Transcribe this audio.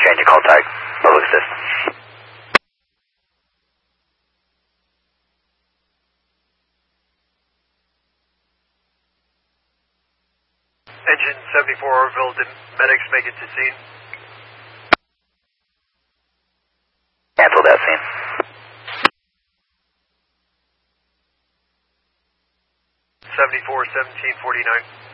Change your contact. Public assistance. Engine 74 Orville, did medics make it to scene? Cancel that scene. 74 1749.